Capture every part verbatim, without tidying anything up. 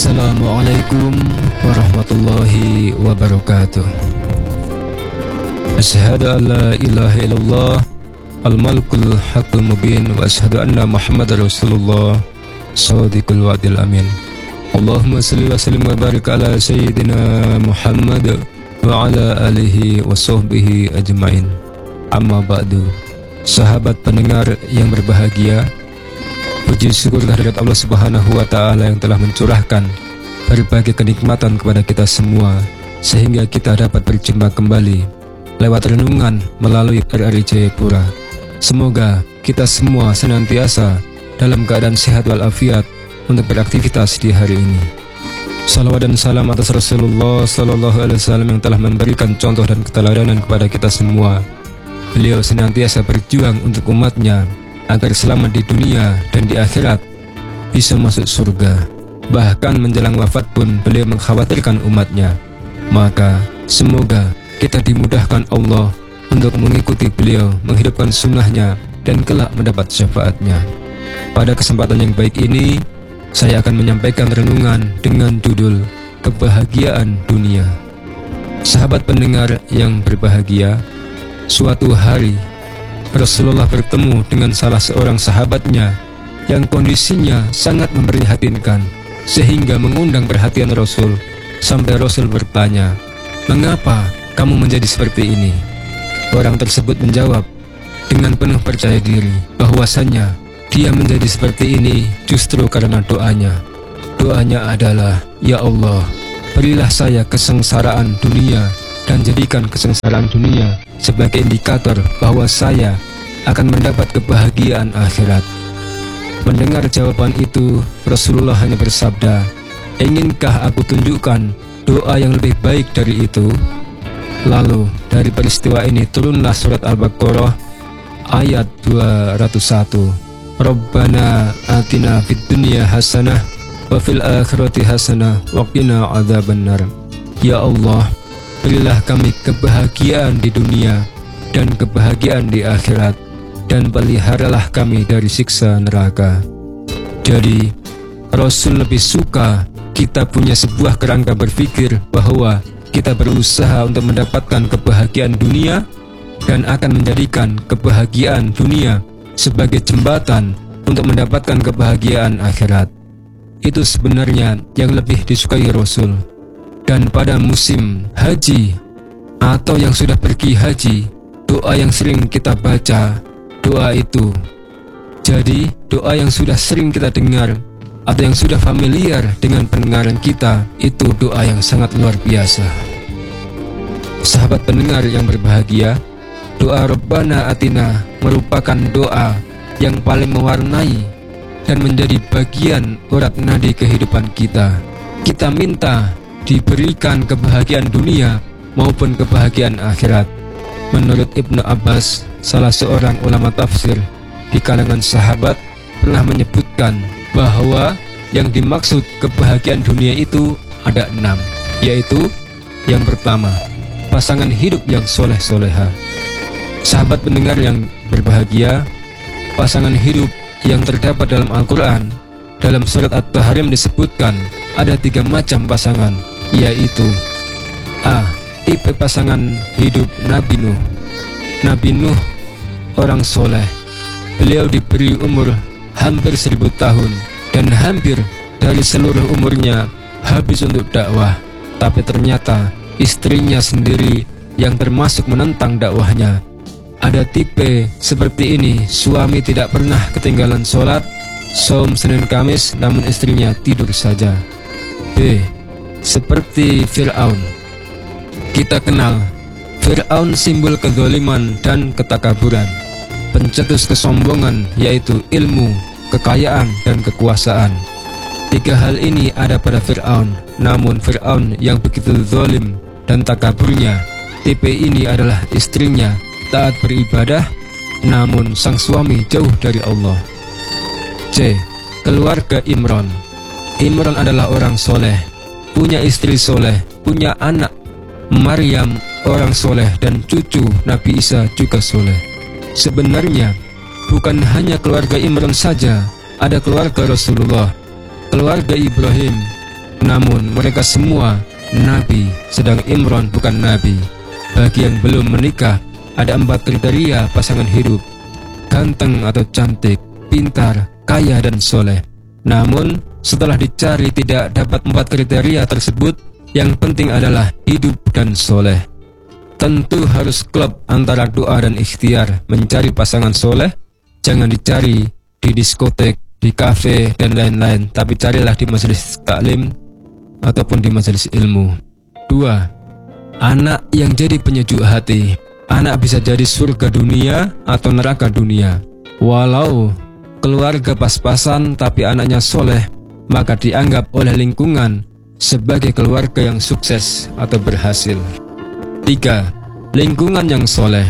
Assalamualaikum warahmatullahi wabarakatuh. Asyhadu an la ilaha illallah al-malikul haqqul mubin wa asyhadu anna Muhammadar Rasulullah shadiqul wa'dil amin. Allahumma salli wa sallim wa barik ala sayyidina Muhammad wa ala alihi wa sahbihi ajmain. Amma ba'du. Sahabat pendengar yang berbahagia, puji syukur kehadirat Allah Subhanahu wa Ta'ala yang telah mencurahkan berbagai kenikmatan kepada kita semua, sehingga kita dapat berjumpa kembali lewat renungan melalui R R I Jayapura. Semoga kita semua senantiasa dalam keadaan sehat walafiat untuk beraktivitas di hari ini. Salawat dan salam atas Rasulullah Sallallahu Alaihi Wasallam yang telah memberikan contoh dan keteladanan kepada kita semua. Beliau senantiasa berjuang untuk umatnya agar selamat di dunia dan di akhirat, bisa masuk surga. Bahkan menjelang wafat pun beliau mengkhawatirkan umatnya. Maka semoga kita dimudahkan Allah untuk mengikuti beliau, menghidupkan sunnahnya, dan kelak mendapat syafaatnya. Pada kesempatan yang baik ini, saya akan menyampaikan renungan dengan judul Kebahagiaan Dunia. Sahabat pendengar yang berbahagia, suatu hari Rasulullah bertemu dengan salah seorang sahabatnya yang kondisinya sangat memprihatinkan, sehingga mengundang perhatian Rasul. Sampai Rasul bertanya, "Mengapa kamu menjadi seperti ini?" Orang tersebut menjawab dengan penuh percaya diri bahwasannya dia menjadi seperti ini justru karena doanya. Doanya adalah, "Ya Allah, berilah saya kesengsaraan dunia dan jadikan kesengsaraan dunia sebagai indikator bahwa saya akan mendapat kebahagiaan akhirat." Mendengar jawaban itu, Rasulullah hanya bersabda, "Inginkah aku tunjukkan doa yang lebih baik dari itu?" Lalu dari peristiwa ini turunlah surat Al-Baqarah ayat dua ratus satu. Rabbana atina fid dunya hasanah wa fil akhirati hasanah wa qina adzabannar. Ya Allah, berilah kami kebahagiaan di dunia dan kebahagiaan di akhirat, dan peliharalah kami dari siksa neraka. Jadi, Rasul lebih suka kita punya sebuah kerangka berpikir bahwa kita berusaha untuk mendapatkan kebahagiaan dunia dan akan menjadikan kebahagiaan dunia sebagai jembatan untuk mendapatkan kebahagiaan akhirat. Itu sebenarnya yang lebih disukai Rasul. Dan pada musim haji atau yang sudah pergi haji, doa yang sering kita baca, doa itu. Jadi doa yang sudah sering kita dengar atau yang sudah familiar dengan pendengaran kita, itu doa yang sangat luar biasa. Sahabat pendengar yang berbahagia, doa Rabbana Atina merupakan doa yang paling mewarnai dan menjadi bagian urat nadi kehidupan kita. Kita minta diberikan kebahagiaan dunia maupun kebahagiaan akhirat. Menurut Ibnu Abbas, salah seorang ulama tafsir di kalangan sahabat, pernah menyebutkan bahwa yang dimaksud kebahagiaan dunia itu ada enam, yaitu yang pertama, pasangan hidup yang soleh-soleha. Sahabat pendengar yang berbahagia, pasangan hidup yang terdapat dalam Al-Quran, dalam surat At-Tahrim disebutkan ada tiga macam pasangan, yaitu A. Tipe pasangan hidup Nabi Nuh. Nabi Nuh orang soleh. Beliau diberi umur hampir seribu tahun dan hampir dari seluruh umurnya habis untuk dakwah. Tapi ternyata istrinya sendiri yang termasuk menentang dakwahnya. Ada tipe seperti ini, suami tidak pernah ketinggalan sholat, saum Senin Kamis, namun istrinya tidur saja. B. Seperti Fir'aun. Kita kenal Fir'aun simbol kezaliman dan ketakaburan, pencetus kesombongan, yaitu ilmu, kekayaan, dan kekuasaan. Tiga hal ini ada pada Fir'aun. Namun Fir'aun yang begitu zalim dan takaburnya, tipe ini adalah istrinya taat beribadah, namun sang suami jauh dari Allah. C. Keluarga Imran. Imran adalah orang soleh, punya istri soleh, punya anak Maryam orang soleh, dan cucu Nabi Isa juga soleh. Sebenarnya bukan hanya keluarga Imran saja, ada keluarga Rasulullah, keluarga Ibrahim, Namun mereka semua nabi, sedang Imran bukan nabi. Bagi yang belum menikah, ada empat kriteria pasangan hidup: ganteng atau cantik, pintar, kaya, dan soleh. Namun setelah dicari tidak dapat empat kriteria tersebut, yang penting adalah hidup dan soleh. Tentu harus klop antara doa dan ikhtiar mencari pasangan soleh. Jangan dicari di diskotek, di kafe, dan lain-lain, tapi carilah di majelis taklim ataupun di majelis ilmu. Dua, anak yang jadi penyejuk hati. Anak bisa jadi surga dunia atau neraka dunia. Walau keluarga pas-pasan tapi anaknya soleh, maka dianggap oleh lingkungan sebagai keluarga yang sukses atau berhasil. Tiga, lingkungan yang soleh.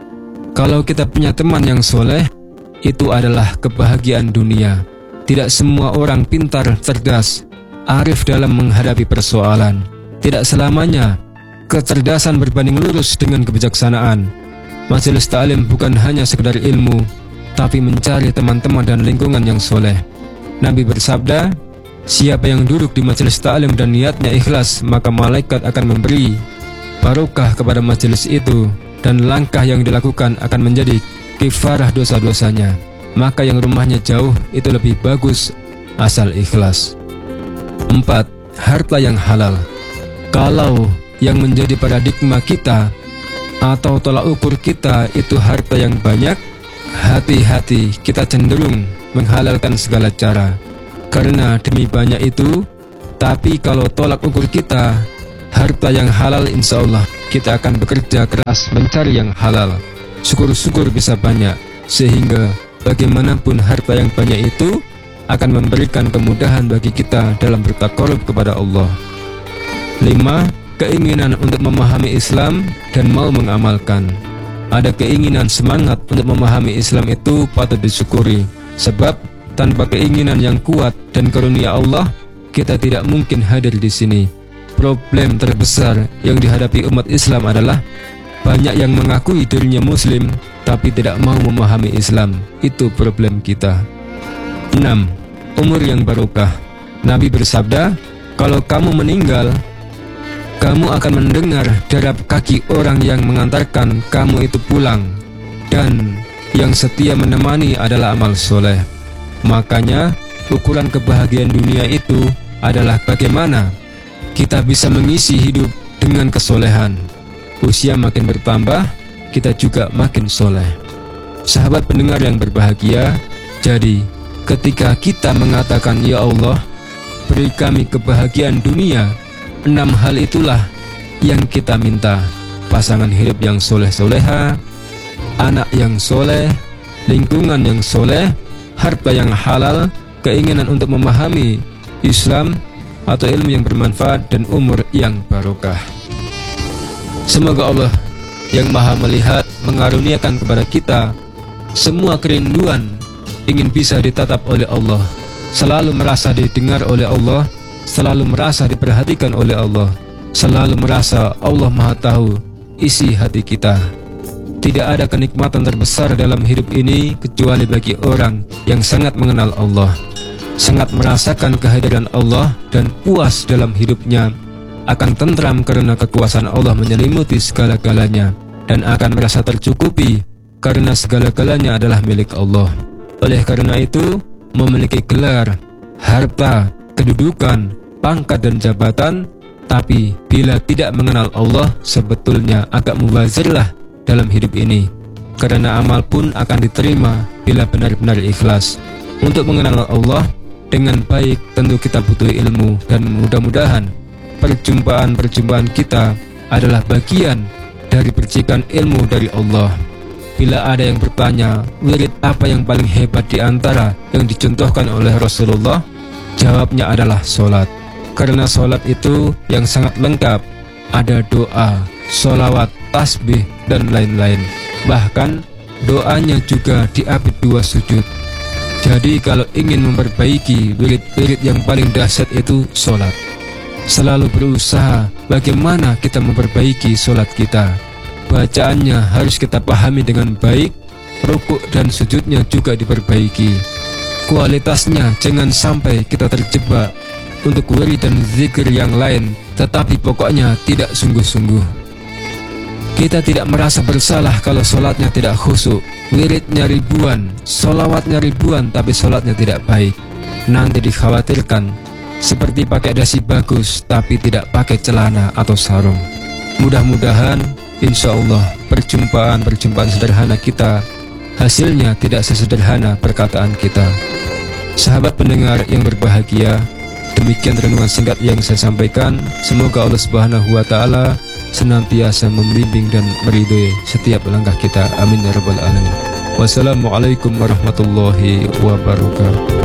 Kalau kita punya teman yang soleh, itu adalah kebahagiaan dunia. Tidak semua orang pintar, cerdas, arif dalam menghadapi persoalan. Tidak selamanya kecerdasan berbanding lurus dengan kebijaksanaan. Majelis ta'lim bukan hanya sekedar ilmu, tapi mencari teman-teman dan lingkungan yang soleh. Nabi bersabda, siapa yang duduk di majelis ta'lim dan niatnya ikhlas, maka malaikat akan memberi barokah kepada majelis itu, dan langkah yang dilakukan akan menjadi kifarah dosa-dosanya. Maka yang rumahnya jauh itu lebih bagus asal ikhlas. Empat, harta yang halal. Kalau yang menjadi paradigma kita atau tolak ukur kita itu harta yang banyak, hati-hati, kita cenderung menghalalkan segala cara karena demi banyak itu. Tapi kalau tolak ukur kita harta yang halal, insya Allah kita akan bekerja keras mencari yang halal. Syukur-syukur bisa banyak, sehingga bagaimanapun harta yang banyak itu akan memberikan kemudahan bagi kita dalam bertakarub kepada Allah. Lima, keinginan untuk memahami Islam dan mau mengamalkan. Ada keinginan semangat untuk memahami Islam itu patut disyukuri, sebab tanpa keinginan yang kuat dan karunia Allah, kita tidak mungkin hadir di sini. Problem terbesar yang dihadapi umat Islam adalah banyak yang mengakui dirinya Muslim tapi tidak mau memahami Islam. Itu problem kita. Enam, umur yang barokah. Nabi bersabda, kalau kamu meninggal, kamu akan mendengar derap kaki orang yang mengantarkan kamu itu pulang, dan yang setia menemani adalah amal soleh. Makanya ukuran kebahagiaan dunia itu adalah bagaimana kita bisa mengisi hidup dengan kesolehan. Usia makin bertambah, kita juga makin soleh. Sahabat pendengar yang berbahagia, jadi ketika kita mengatakan, ya Allah, beri kami kebahagiaan dunia, enam hal itulah yang kita minta: pasangan hidup yang soleh-soleha, anak yang soleh, lingkungan yang soleh, harta yang halal, keinginan untuk memahami Islam atau ilmu yang bermanfaat, dan umur yang barokah. Semoga Allah yang maha melihat mengaruniakan kepada kita semua kerinduan ingin bisa ditatap oleh Allah, selalu merasa didengar oleh Allah, selalu merasa diperhatikan oleh Allah, selalu merasa Allah maha tahu isi hati kita. Tidak ada kenikmatan terbesar dalam hidup ini kecuali bagi orang yang sangat mengenal Allah, sangat merasakan kehadiran Allah, dan puas dalam hidupnya, akan tentram karena kekuasaan Allah menyelimuti segala-galanya, dan akan merasa tercukupi karena segala-galanya adalah milik Allah. Oleh karena itu, memiliki gelar, harta, kedudukan, pangkat, dan jabatan, tapi bila tidak mengenal Allah, sebetulnya agak mubazirlah dalam hidup ini, karena amal pun akan diterima bila benar-benar ikhlas. Untuk mengenal Allah dengan baik tentu kita butuh ilmu, dan mudah-mudahan perjumpaan-perjumpaan kita adalah bagian dari percikan ilmu dari Allah. Bila ada yang bertanya, wirid apa yang paling hebat di antara yang dicontohkan oleh Rasulullah? Jawabnya adalah sholat. Karena sholat itu yang sangat lengkap. Ada doa, sholawat, tasbih, dan lain-lain. Bahkan doanya juga diapit dua sujud. Jadi kalau ingin memperbaiki wirid-wirid yang paling dahsyat itu sholat. Selalu berusaha bagaimana kita memperbaiki sholat kita. Bacaannya harus kita pahami dengan baik, rukuk dan sujudnya juga diperbaiki. Kualitasnya jangan sampai kita terjebak untuk wirid dan zikir yang lain, tetapi pokoknya tidak sungguh-sungguh. Kita tidak merasa bersalah kalau sholatnya tidak khusyuk, wiridnya ribuan, sholawatnya ribuan, tapi sholatnya tidak baik. Nanti dikhawatirkan seperti pakai dasi bagus, tapi tidak pakai celana atau sarung. Mudah-mudahan, insya Allah, perjumpaan-perjumpaan sederhana kita hasilnya tidak sesederhana perkataan kita. Sahabat pendengar yang berbahagia, demikian renungan singkat yang saya sampaikan. Semoga Allah Subhanahu wa Ta'ala senantiasa membimbing dan meridhoi setiap langkah kita. Amin ya rabbal alamin. Wassalamualaikum warahmatullahi wabarakatuh.